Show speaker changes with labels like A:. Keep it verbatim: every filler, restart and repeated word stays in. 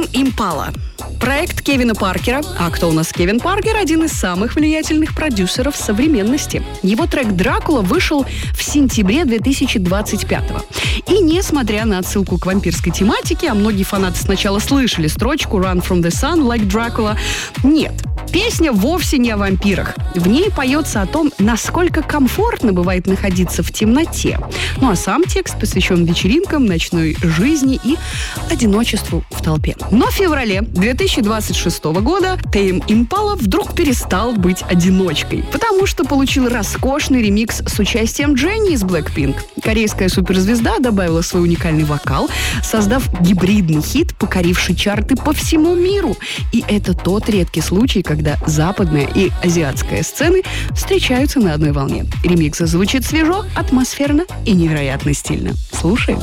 A: Impala. Проект Кевина Паркера. А кто у нас Кевин Паркер? Один из самых влиятельных продюсеров современности. Его трек «Дракула» вышел в сентябре две тысячи двадцать пятого. И несмотря на отсылку к вампирской тематике, а многие фанаты сначала слышали строчку «Run from the sun like Dracula», нет. Песня вовсе не о вампирах. В ней поется о том, насколько комфортно бывает находиться в темноте. Ну а сам текст посвящен вечеринкам, ночной жизни и одиночеству в толпе. Но в феврале две тысячи двадцать шестого года Тейм Импала вдруг перестал быть одиночкой, потому что получил роскошный ремикс с участием Дженни из Blackpink. Корейская суперзвезда добавила свой уникальный вокал, создав гибридный хит, покоривший чарты по всему миру. И это тот редкий случай, когда западная и азиатская сцены встречаются на одной волне. Ремикс звучит свежо, атмосферно и невероятно стильно. Слушаем.